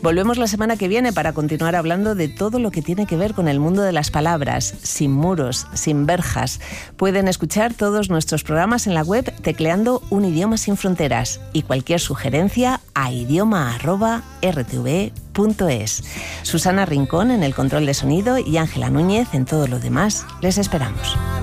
Volvemos la semana que viene para continuar hablando de todo lo que tiene que ver con el mundo de las palabras, sin muros, sin verjas. Pueden escuchar todos nuestros programas en la web tecleando Un Idioma Sin Fronteras y cualquier sugerencia a idioma@rtve.es. Susana Rincón en el control de sonido y Ángela Núñez en todo lo demás. Les esperamos.